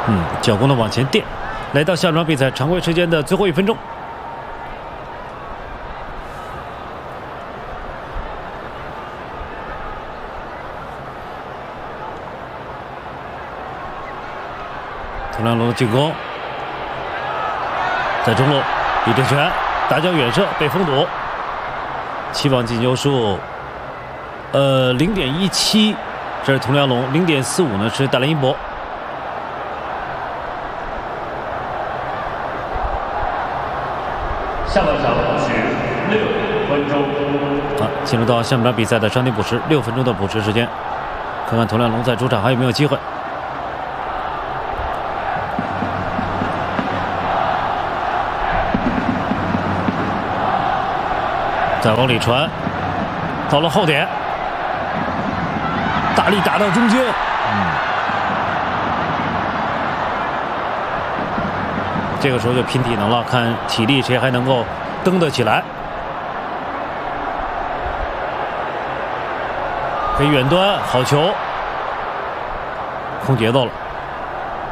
脚弓的往前垫。来到下半场比赛常规时间的最后1分钟。同良龙的进攻，在中路，李正全打脚远射被封堵，期望进球数0.17，这是同良龙，0.45呢是大连一博。 下半场是6分钟。 进入到下半场比赛的伤停补时，6分钟的补时时间，看看同良龙在主场还有没有机会。再往里传，到了后点，大力打到中间，这个时候就拼体能了，看体力谁还能够蹬得起来。可以远端，好球，空节奏了。